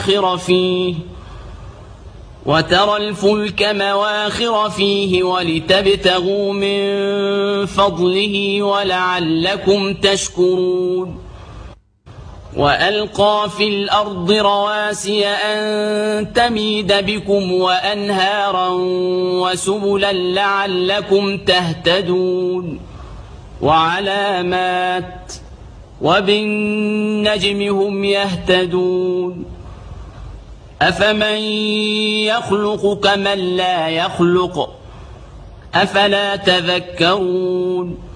فيه وترى الفلك مواخر فيه ولتبتغوا من فضله ولعلكم تشكرون وألقى في الأرض رواسي أن تميد بكم وأنهارا وسبلا لعلكم تهتدون وعلامات وبالنجم هم يهتدون أفمن يخلق كمن لا يخلق أفلا تذكرون